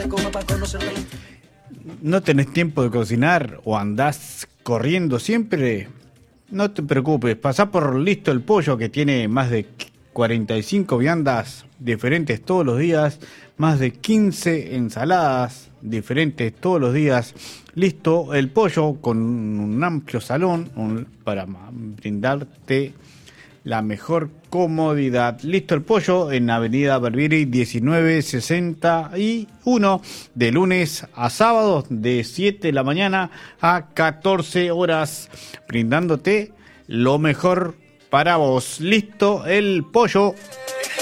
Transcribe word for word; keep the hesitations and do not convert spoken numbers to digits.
¿No tenés tiempo de cocinar o andás corriendo siempre? No te preocupes, pasá por Listo el Pollo, que tiene más de cuarenta y cinco viandas diferentes todos los días, más de quince ensaladas diferentes todos los días. Listo el Pollo, con un amplio salón un, para brindarte la mejor comodidad. Listo el Pollo en Avenida Barbieri diecinueve sesenta y uno, de lunes a sábados de siete de la mañana a catorce horas, brindándote lo mejor para vos. Listo el Pollo.